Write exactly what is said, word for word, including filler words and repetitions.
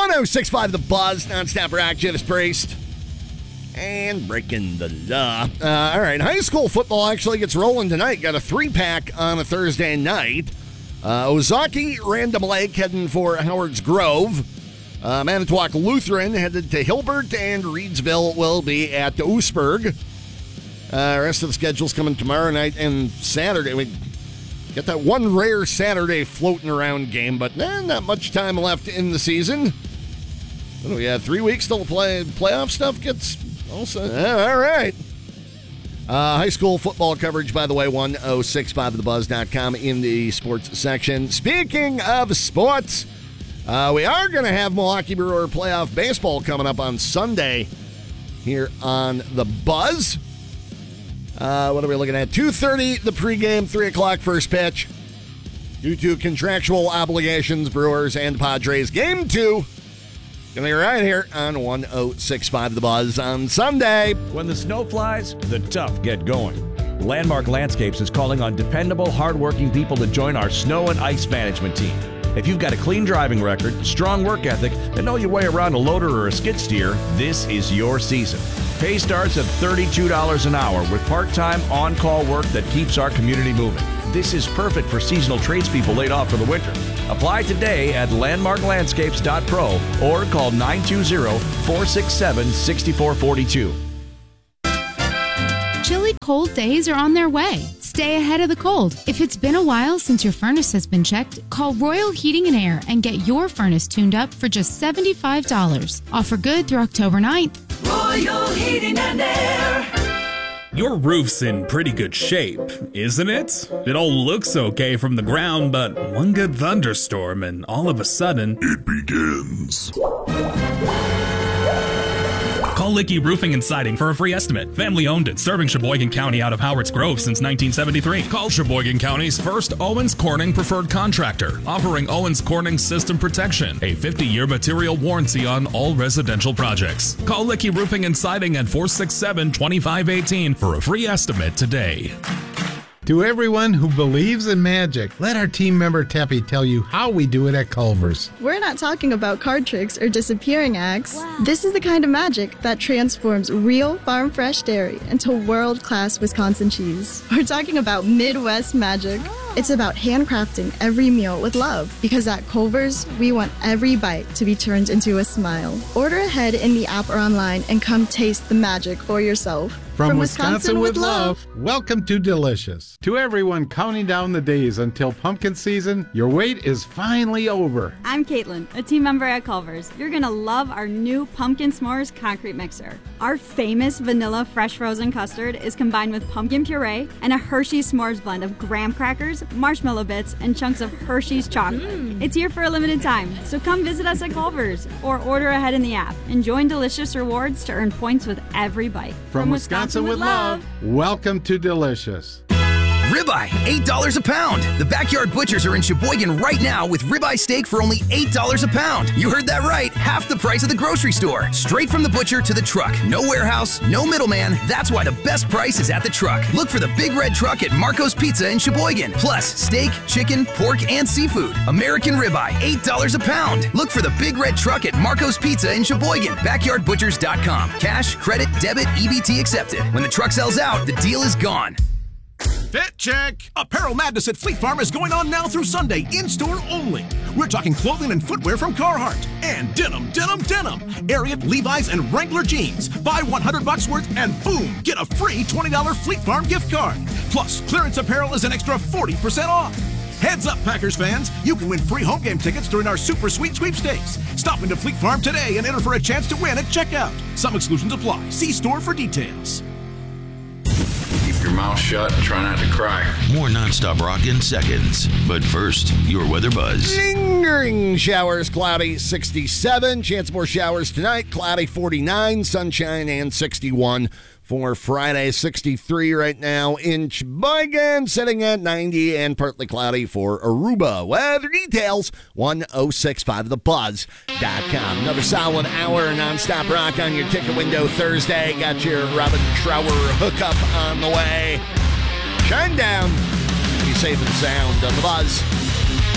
one oh six point five The Buzz, nonstop rock, Judas Priest. And breaking the law. Uh, all right, high school football actually gets rolling tonight. Got a three-pack on a Thursday night. Uh, Ozaki, Random Lake heading for Howard's Grove. Uh, Manitowoc Lutheran headed to Hilbert, and Reedsville will be at Oostburg. Uh, rest of the schedule's coming tomorrow night and Saturday. We got that one rare Saturday floating around game, but eh, not much time left in the season. What do we have? Three weeks till the play, playoff stuff gets also. Uh, all right. Uh, high school football coverage, by the way, one oh six point five the buzz dot com in the sports section. Speaking of sports, uh, we are going to have Milwaukee Brewer playoff baseball coming up on Sunday here on The Buzz. Uh, what are we looking at? two thirty the pregame, three o'clock first pitch. Due to contractual obligations, Brewers and Padres. Game two. Gonna be right here on one oh six point five The Buzz on Sunday. When the snow flies, the tough get going. Landmark Landscapes is calling on dependable, hardworking people to join our snow and ice management team. If you've got a clean driving record, strong work ethic, and know your way around a loader or a skid steer, this is your season. Pay starts at thirty-two dollars an hour with part-time, on-call work that keeps our community moving. This is perfect for seasonal tradespeople laid off for the winter. Apply today at landmark landscapes dot pro or call nine two zero, four six seven, six four four two. Chilly cold days are on their way. Stay ahead of the cold. If it's been a while since your furnace has been checked, call Royal Heating and Air and get your furnace tuned up for just seventy-five dollars. Offer good through October ninth. Royal Heating and Air. Your roof's in pretty good shape, isn't it? It all looks okay from the ground, but one good thunderstorm and all of a sudden, it begins. Call Licky Roofing and Siding for a free estimate. Family owned and serving Sheboygan County out of Howard's Grove since nineteen seventy-three. Call Sheboygan County's first Owens Corning preferred contractor, offering Owens Corning System Protection, a fifty-year material warranty on all residential projects. Call Licky Roofing and Siding at four six seven, two five one eight for a free estimate today. To everyone who believes in magic, let our team member Teppy tell you how we do it at Culver's. We're not talking about card tricks or disappearing acts. Wow. This is the kind of magic that transforms real farm-fresh dairy into world-class Wisconsin cheese. We're talking about Midwest magic. Oh. It's about handcrafting every meal with love, because at Culver's, we want every bite to be turned into a smile. Order ahead in the app or online and come taste the magic for yourself. From, From Wisconsin, Wisconsin with love, welcome to Delicious. To everyone counting down the days until pumpkin season, your wait is finally over. I'm Caitlin, a team member at Culver's. You're going to love our new Pumpkin S'mores concrete mixer. Our famous vanilla fresh frozen custard is combined with pumpkin puree and a Hershey's S'mores blend of graham crackers, marshmallow bits, and chunks of Hershey's chocolate. Mm. It's here for a limited time, so come visit us at Culver's or order ahead in the app and join Delicious Rewards to earn points with every bite. From, From Wisconsin, Wisconsin with love. Welcome to Delicious. Ribeye, eight dollars a pound. The Backyard Butchers are in Sheboygan right now with ribeye steak for only eight dollars a pound. You heard that right, half the price of the grocery store. Straight from the butcher to the truck. No warehouse, no middleman. That's why the best price is at the truck. Look for the Big Red Truck at Marco's Pizza in Sheboygan. Plus, steak, chicken, pork, and seafood. American ribeye, eight dollars a pound. Look for the Big Red Truck at Marco's Pizza in Sheboygan. backyard butchers dot com. Cash, credit, debit, E B T accepted. When the truck sells out, the deal is gone. Fit check! Apparel Madness at Fleet Farm is going on now through Sunday, in-store only. We're talking clothing and footwear from Carhartt. And denim, denim, denim. Ariat, Levi's, and Wrangler jeans. Buy one hundred bucks worth and boom, get a free twenty dollars Fleet Farm gift card. Plus, clearance apparel is an extra forty percent off. Heads up, Packers fans. You can win free home game tickets during our Super Sweet Sweepstakes. Stop into Fleet Farm today and enter for a chance to win at checkout. Some exclusions apply. See store for details. Keep your mouth shut and try not to cry. More nonstop rock in seconds. But first, your weather buzz. Lingering showers, cloudy, sixty-seven. Chance of more showers tonight, cloudy, forty-nine. Sunshine and sixty-one for Friday, sixty-three right now in Sheboygan, sitting at ninety and partly cloudy for Aruba. Weather details, one oh six point five the buzz dot com. Another solid hour nonstop rock on your ticket window Thursday. Got your Robin Trower hookup on the way. Shine down. Be safe and sound on the Buzz.